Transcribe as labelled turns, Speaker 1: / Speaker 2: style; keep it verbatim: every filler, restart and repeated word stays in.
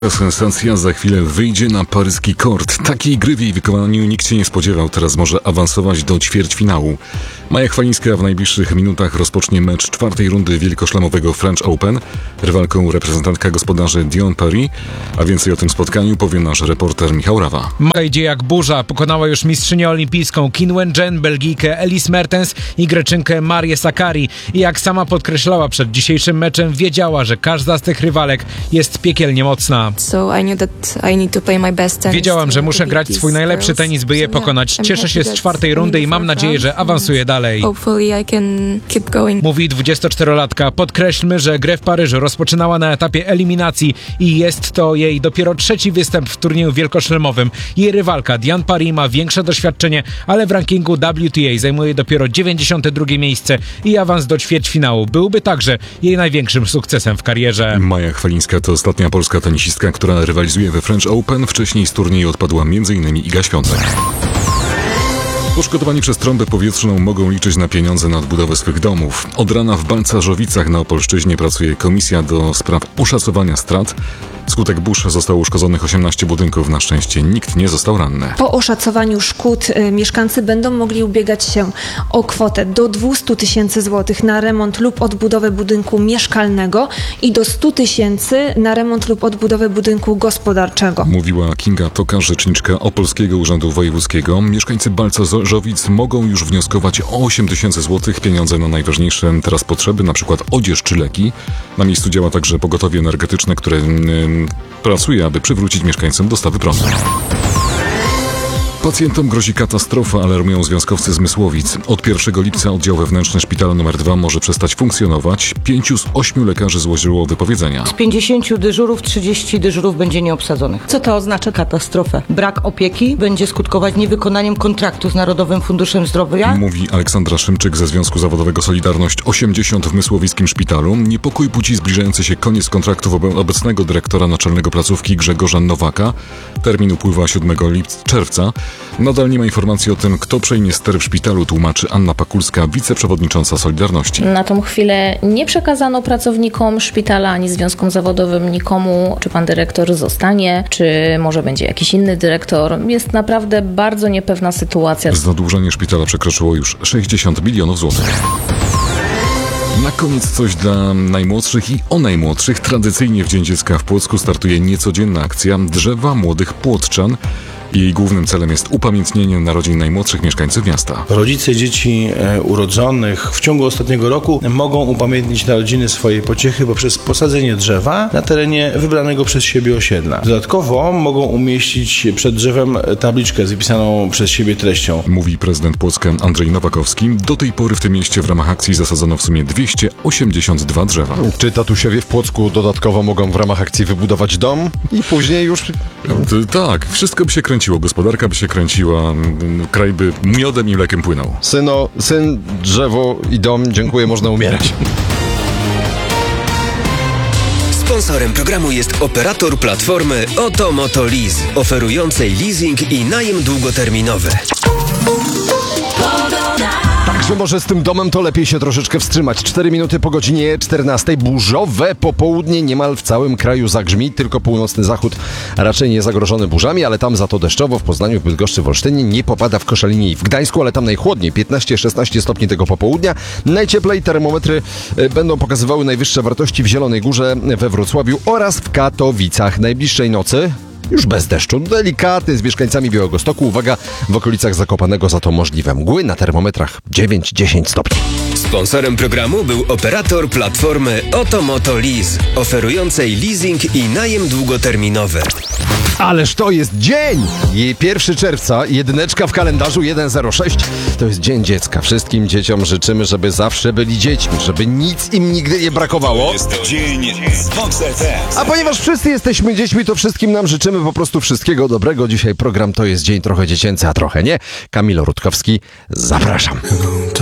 Speaker 1: Sensacja za chwilę wyjdzie na paryski kort. Takiej gry w jej wykonaniu nikt się nie spodziewał. Teraz może awansować do ćwierćfinału. Maja Chwalińska w najbliższych minutach rozpocznie mecz czwartej rundy wielkoszlemowego French Open. Rywalką reprezentantka gospodarzy Dion Paris. A więcej o tym spotkaniu powie nasz reporter Michał Rawa.
Speaker 2: Maja idzie jak burza. Pokonała już mistrzynię olimpijską Qin Wen-jen, Belgijkę Elise Mertens i Greczynkę Marię Sakkari. I jak sama podkreślała przed dzisiejszym meczem, wiedziała, że każda z tych rywalek jest piekielnie mocna. Wiedziałam, że muszę grać swój najlepszy tenis, by je pokonać. Cieszę się z czwartej rundy i mam nadzieję, że awansuję dalej. Mówi dwudziestoczterolatka. Podkreślmy, że grę w Paryżu rozpoczynała na etapie eliminacji i jest to jej dopiero trzeci występ w turnieju wielkoszlemowym. Jej rywalka Dion Paris ma większe doświadczenie, ale w rankingu W T A zajmuje dopiero dziewięćdziesiąte drugie miejsce i awans do ćwierćfinału byłby także jej największym sukcesem w karierze.
Speaker 1: Maja Chwalińska to ostatnia polska tenisistka, która rywalizuje we French Open. Wcześniej z turnieju odpadła m.in. Iga Świątek. Poszkodowani przez trąbę powietrzną mogą liczyć na pieniądze na odbudowę swych domów. Od rana w Balcarzowicach na Opolszczyźnie pracuje komisja do spraw oszacowania strat. Wskutek burz zostało uszkodzonych osiemnaście budynków. Na szczęście nikt nie został ranny.
Speaker 3: Po oszacowaniu szkód y, mieszkańcy będą mogli ubiegać się o kwotę do dwieście tysięcy złotych na remont lub odbudowę budynku mieszkalnego i do sto tysięcy na remont lub odbudowę budynku gospodarczego.
Speaker 1: Mówiła Kinga Toka, rzeczniczka Opolskiego Urzędu Wojewódzkiego. Mieszkańcy Balcarzowic mogą już wnioskować o osiem tysięcy złotych, pieniądze na najważniejsze teraz potrzeby, np. odzież czy leki. Na miejscu działa także pogotowie energetyczne, które yy, pracuje, aby przywrócić mieszkańcom dostawy prądu. Pacjentom grozi katastrofa, alarmują związkowcy z Mysłowic. Od pierwszego lipca oddział wewnętrzny szpitala numer dwa może przestać funkcjonować. Pięciu z ośmiu lekarzy złożyło wypowiedzenia.
Speaker 4: Z pięćdziesięciu dyżurów trzydzieści dyżurów będzie nieobsadzonych. Co to oznacza? Katastrofę. Brak opieki będzie skutkować niewykonaniem kontraktu z Narodowym Funduszem Zdrowia.
Speaker 1: Mówi Aleksandra Szymczyk ze Związku Zawodowego Solidarność osiemdziesiąt w Mysłowickim Szpitalu. Niepokój budzi zbliżający się koniec kontraktów wobec obecnego dyrektora naczelnego placówki Grzegorza Nowaka. Termin upływa siódmego czerwca. Nadal nie ma informacji o tym, kto przejmie ster w szpitalu, tłumaczy Anna Pakulska, wiceprzewodnicząca Solidarności.
Speaker 5: Na tą chwilę nie przekazano pracownikom szpitala ani związkom zawodowym nikomu, czy pan dyrektor zostanie, czy może będzie jakiś inny dyrektor. Jest naprawdę bardzo niepewna sytuacja.
Speaker 1: Zadłużenie szpitala przekroczyło już sześćdziesiąt milionów złotych. Na koniec coś dla najmłodszych i o najmłodszych. Tradycyjnie w Dzień Dziecka w Płocku startuje niecodzienna akcja Drzewa Młodych Płotczan. Jej głównym celem jest upamiętnienie narodzin najmłodszych mieszkańców miasta.
Speaker 6: Rodzice dzieci e, urodzonych w ciągu ostatniego roku mogą upamiętnić narodziny swojej pociechy poprzez posadzenie drzewa na terenie wybranego przez siebie osiedla. Dodatkowo mogą umieścić przed drzewem tabliczkę z wypisaną przez siebie treścią.
Speaker 1: Mówi prezydent Płocka Andrzej Nowakowski. Do tej pory w tym mieście w ramach akcji zasadzono w sumie dwieście osiemdziesiąt dwa drzewa.
Speaker 7: Czy tatusiowie w Płocku dodatkowo mogą w ramach akcji wybudować dom i później już...
Speaker 1: Tak, wszystko by się kręciło. Gospodarka by się kręciła, kraj by miodem i mlekiem płynął.
Speaker 7: Syno, syn, drzewo i dom, dziękuję, można umierać.
Speaker 8: Sponsorem programu jest operator platformy Oto Moto Lease, oferującej leasing i najem długoterminowy.
Speaker 7: Także może z tym domem to lepiej się troszeczkę wstrzymać. Cztery minuty po godzinie czternastej. Burzowe popołudnie niemal w całym kraju zagrzmi. Tylko północny zachód raczej nie zagrożony burzami, ale tam za to deszczowo. W Poznaniu, w Bydgoszczy, w Olsztynie. Nie popada w Koszalinie i w Gdańsku, ale tam najchłodniej. piętnaście szesnaście stopni tego popołudnia. Najcieplej termometry będą pokazywały najwyższe wartości w Zielonej Górze, we Wrocławiu oraz w Katowicach. Najbliższej nocy już bez deszczu. Delikatny z mieszkańcami Białegostoku. Uwaga, w okolicach Zakopanego za to możliwe mgły. Na termometrach dziewięć dziesięć stopni.
Speaker 8: Sponsorem programu był operator platformy Oto Moto Lease, oferującej leasing i najem długoterminowy.
Speaker 7: Ależ to jest dzień! pierwszego czerwca, jedyneczka w kalendarzu jeden zero sześć. To jest Dzień Dziecka. Wszystkim dzieciom życzymy, żeby zawsze byli dziećmi, żeby nic im nigdy nie brakowało.
Speaker 9: To jest dzień z Vox F M.
Speaker 7: A ponieważ wszyscy jesteśmy dziećmi, to wszystkim nam życzymy po prostu wszystkiego dobrego. Dzisiaj program To jest dzień trochę dziecięcy, a trochę nie. Kamil Rutkowski, zapraszam.